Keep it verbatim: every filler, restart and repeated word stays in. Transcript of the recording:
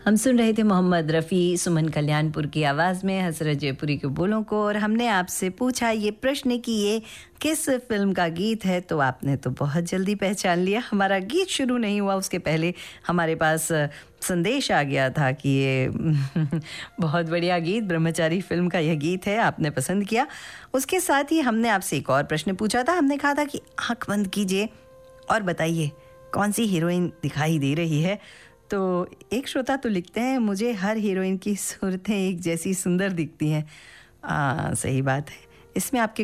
हम सुन रहे थे मोहम्मद रफ़ी, सुमन कल्याणपुर की आवाज़ में हसरत जयपुरी के बोलों को, और हमने आपसे पूछा ये प्रश्न कि ये किस फिल्म का गीत है, तो आपने तो बहुत जल्दी पहचान लिया। हमारा गीत शुरू नहीं हुआ उसके पहले हमारे पास संदेश आ गया था कि ये बहुत बढ़िया गीत, ब्रह्मचारी फिल्म का यह गीत है, आपने पसंद किया। उसके साथ ही हमने आपसे एक और प्रश्न पूछा था। हमने कहा था कि आँख बंद कीजिए और बताइए कौन सी हीरोइन दिखाई दे रही है। तो एक श्रोता तो लिखते हैं, मुझे हर हीरोइन की सूरतें एक जैसी सुंदर दिखती हैं। आ, सही बात है, इसमें आपके